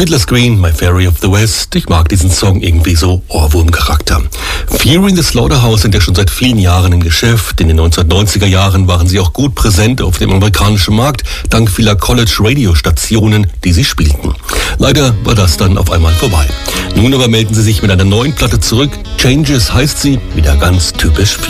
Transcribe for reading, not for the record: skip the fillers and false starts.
Fiddler's Green, My Fairy of the West. Ich mag diesen Song irgendwie so Ohrwurm-Charakter. Fury in the Slaughterhouse sind ja schon seit vielen Jahren im Geschäft. In den 1990er Jahren waren sie auch gut präsent auf dem amerikanischen Markt, dank vieler College-Radio-Stationen, die sie spielten. Leider war das dann auf einmal vorbei. Nun aber melden sie sich mit einer neuen Platte zurück. Changes heißt sie, wieder ganz typisch Fury.